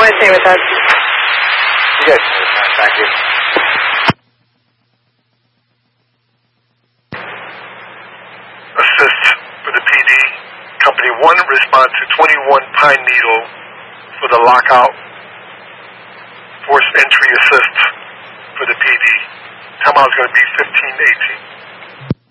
want to stay with us. Yes, thank you. Assist for the PD. Company 1 responds to 21 Pine Needle for the lockout. Force entry assist for the PD. Timeout is going to be 15:18.